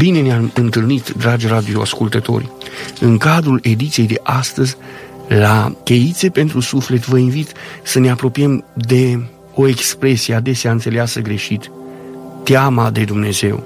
Bine ne-am întâlnit, dragi radioascultători! În cadrul ediției de astăzi, la Cheițe pentru Suflet, vă invit să ne apropiem de o expresie adesea înțeleasă greșit: teama de Dumnezeu.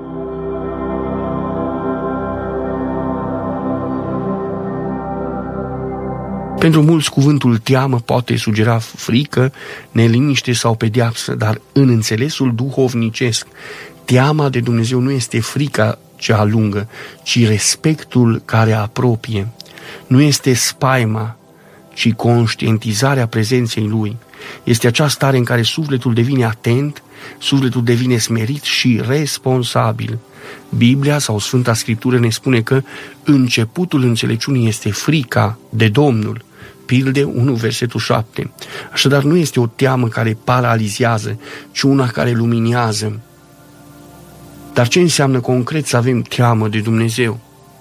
Pentru mulți, cuvântul teamă poate sugera frică, neliniște sau pedeapsă, dar în înțelesul duhovnicesc, teama de Dumnezeu nu este frica ce alungă, ci respectul care apropie. Nu este spaima, ci conștientizarea prezenței Lui. Este acea stare în care sufletul devine atent, sufletul devine smerit și responsabil. Biblia sau Sfânta Scriptură ne spune că începutul înțelepciunii este frica de Domnul. Pilde 1, versetul 7. Așadar, nu este o teamă care paralizează, ci una care luminează. Dar ce înseamnă concret să avem teamă de Dumnezeu?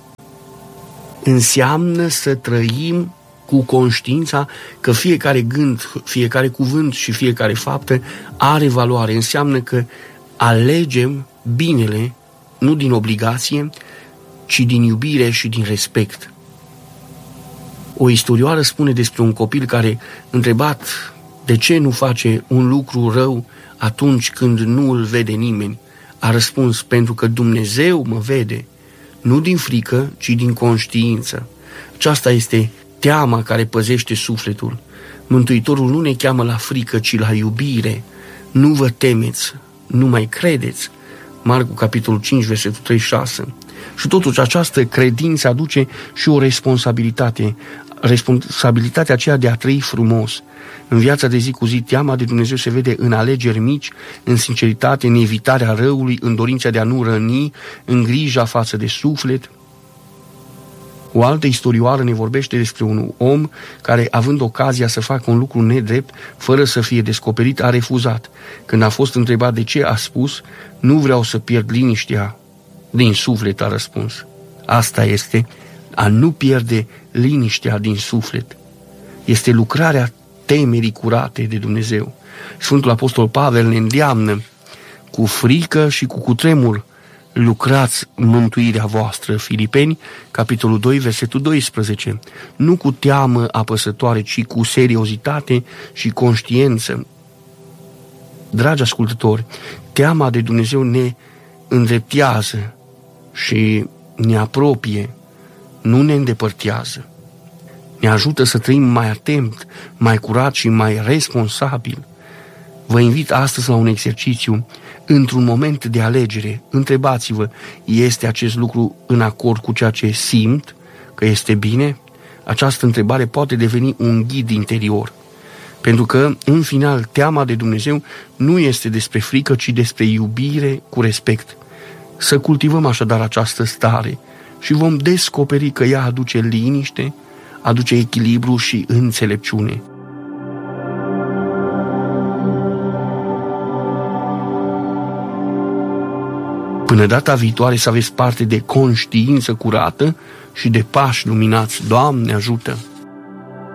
Înseamnă să trăim cu conștiința că fiecare gând, fiecare cuvânt și fiecare faptă are valoare. Înseamnă că alegem binele, nu din obligație, ci din iubire și din respect. O istorioară spune despre un copil care, întrebat de ce nu face un lucru rău atunci când nu îl vede nimeni, a răspuns: pentru că Dumnezeu mă vede, nu din frică, ci din conștiință. Aceasta este teama care păzește sufletul. Mântuitorul nu ne cheamă la frică, ci la iubire. Nu vă temeți, nu mai credeți. Marcu, capitolul 5, versetul 36. Și totuși această credință aduce și o responsabilitate. Responsabilitatea aceea de a trăi frumos. În viața de zi cu zi, teama de Dumnezeu se vede în alegeri mici, în sinceritate, în evitarea răului, în dorința de a nu răni, în grija față de suflet. O altă istorioară ne vorbește despre un om care, având ocazia să facă un lucru nedrept, fără să fie descoperit, a refuzat. Când a fost întrebat de ce, a spus: nu vreau să pierd liniștea din suflet, a răspuns. Asta este a nu pierde liniștea din suflet. Este lucrarea temerii curate de Dumnezeu. Sfântul Apostol Pavel ne îndeamnă: cu frică și cu cutremur lucrați mântuirea voastră. Filipeni, capitolul 2, versetul 12. Nu cu teamă apăsătoare, ci cu seriozitate și conștiință. Dragi ascultători, teama de Dumnezeu ne îndreptează și ne apropie, nu ne îndepărtează. Ne ajută să trăim mai atent, mai curat și mai responsabil. Vă invit astăzi la un exercițiu. Într-un moment de alegere, întrebați-vă: este acest lucru în acord cu ceea ce simt că este bine? Această întrebare poate deveni un ghid interior. Pentru că, în final, teama de Dumnezeu nu este despre frică, ci despre iubire cu respect. Să cultivăm așadar această stare și vom descoperi că ea aduce liniște, aduce echilibru și înțelepciune. Până data viitoare, să aveți parte de conștiință curată și de pași luminați. Doamne ajută!